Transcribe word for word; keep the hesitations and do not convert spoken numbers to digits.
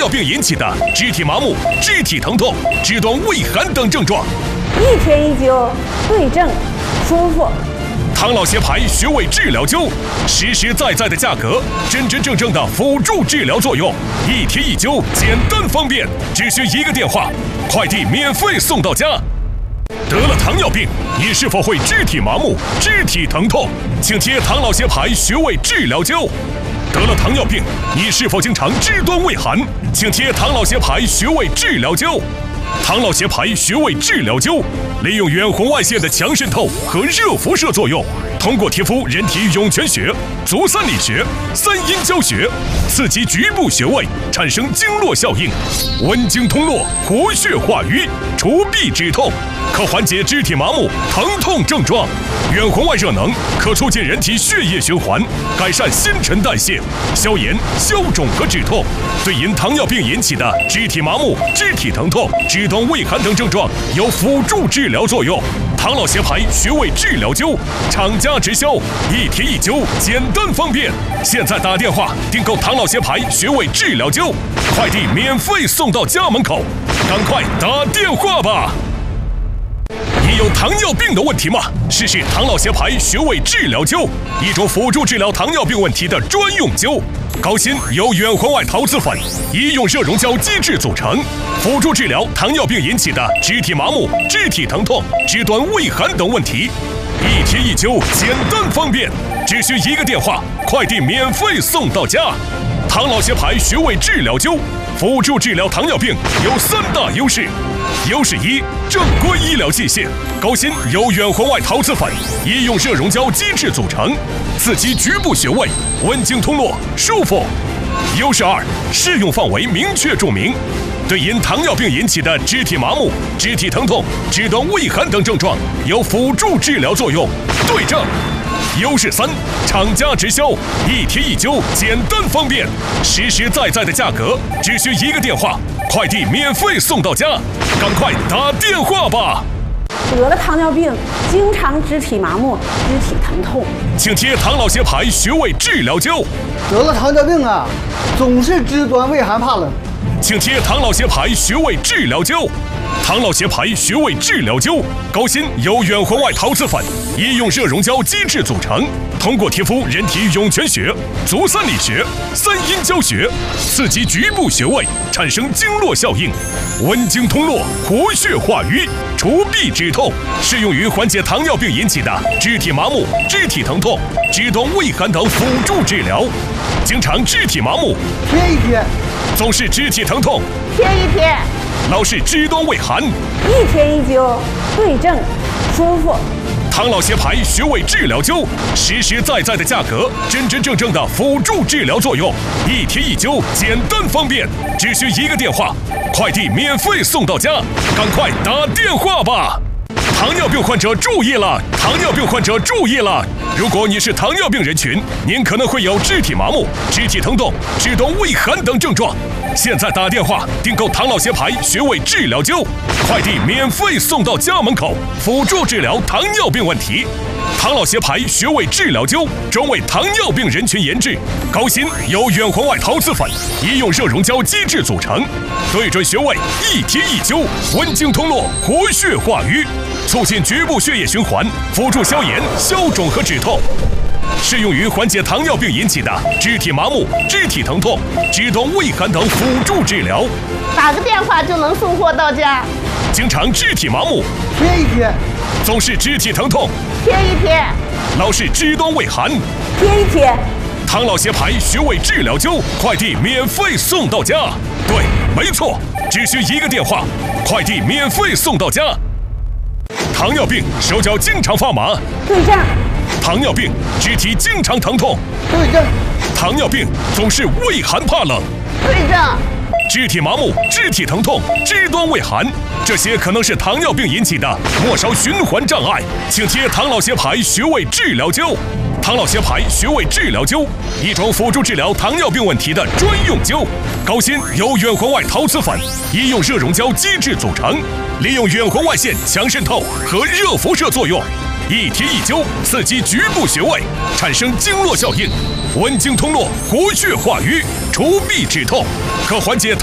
尿病引起的肢体麻木、肢体疼痛、肢端畏寒等症状。 一贴一灸，对症，舒服。 唐老协牌穴位治疗灸，实实在在的价格，真真正正的辅助治疗作用，一贴一灸，简单方便，只需一个电话，快递免费送到家。得了糖尿病，你是否会肢体麻木、肢体疼痛？请贴唐老协牌穴位治疗灸。得了糖尿病，你是否经常肢端畏寒？请贴唐老协牌穴位治疗灸。唐老协牌穴位治疗灸，利用远红外线的强渗透和热辐射作用，通过贴敷人体涌泉穴、足三里穴、三阴交穴，刺激局部穴位，产生经络效应，温经通络，活血化瘀，除痹止痛，可缓解肢体麻木、疼痛症状。远红外热能可促进人体血液循环，改善新陈代谢，消炎、消肿和止痛，对因糖尿病引起的肢体麻木、肢体疼痛、肢端畏寒等症状有辅助治疗作用。唐老协牌穴位治疗灸，厂家直销，一贴一灸，简单方便。现在打电话订购唐老协牌穴位治疗灸，快递免费送到家门口，赶快打电话吧！你有糖尿病的问题吗？试试唐老协牌穴位治疗灸，一种辅助治疗糖尿病问题的专用灸。高锌由远红外陶瓷粉、医用热溶胶基质组成，辅助治疗糖尿病引起的肢体麻木、肢体疼痛、肢端畏寒等问题。一贴一灸，简单方便，只需一个电话，快递免费送到家。唐老协牌穴位治疗灸，辅助治疗糖尿病有三大优势。优势一，正规医疗器械，高锌由远红外陶瓷粉、医用热溶胶基质组成，刺激局部穴位，温经通络，舒服。优势二，适用范围明确注明，对因糖尿病引起的肢体麻木、肢体疼痛、肢端畏寒等症状有辅助治疗作用，对症。优势三，厂家直销，一贴一灸，简单方便，实实在在的价格，只需一个电话，快递免费送到家，赶快打电话吧！ 得了糖尿病，经常肢体麻木、肢体疼痛， 请贴唐老协牌穴位治疗灸。 得了糖尿病啊，总是肢端畏寒怕冷， 请贴唐老协牌穴位治疗灸。唐老协牌穴位治疗灸，高锌由远红外陶瓷粉、医用热溶胶基质组成，通过贴敷人体涌泉穴、足三里穴、三阴交穴，刺激局部穴位，产生经络效应，温经通络，活血化瘀，除痹止痛，适用于缓解糖尿病引起的肢体麻木、肢体疼痛、肢端畏寒等辅助治疗。经常肢体麻木， 贴一贴； 总是肢体疼痛， 贴一贴。 老是肢端畏寒， 一贴一灸，对症，舒服。 唐老协牌穴位治疗灸，实实在在的价格，真真正正的辅助治疗作用，一贴一灸，简单方便，只需一个电话，快递免费送到家，赶快打电话吧！糖尿病患者注意了！糖尿病患者注意了！如果你是糖尿病人群，您可能会有肢体麻木、肢体疼痛、肢端畏寒等症状。现在打电话订购唐老协牌穴位治疗灸，快递免费送到家门口，辅助治疗糖尿病问题。唐老协牌穴位治疗灸专为糖尿病人群研制，高锌由远红外陶瓷粉、医用热溶胶基质组成，对准穴位一贴一灸，温经通络，活血化瘀，促进局部血液循环，辅助消炎、消肿和止痛，适用于缓解糖尿病引起的肢体麻木、肢体疼痛、肢端畏寒等辅助治疗。 打个电话就能送货到家。 经常肢体麻木， 贴一贴； 总是肢体疼痛， 贴一贴。 老是肢端畏寒， 贴一贴。 唐老协牌穴位治疗灸，快递免费送到家。对，没错，只需一个电话，快递免费送到家。糖尿病手脚经常发麻， 对症。 糖尿病肢体经常疼痛， 对症。 糖尿病总是畏寒怕冷， 对症。 肢体麻木、肢体疼痛、肢端畏寒，这些可能是糖尿病引起的末梢循环障碍，请贴唐老协牌穴位治疗灸。唐老协牌穴位治疗灸，一种辅助治疗糖尿病问题的专用灸，高锌由远红外陶瓷粉、医用热溶胶基质组成，利用远红外线强渗透和热辐射作用，一贴一灸，刺激局部穴位，产生经络效应，温经通络，活血化瘀，除痹止痛，可缓解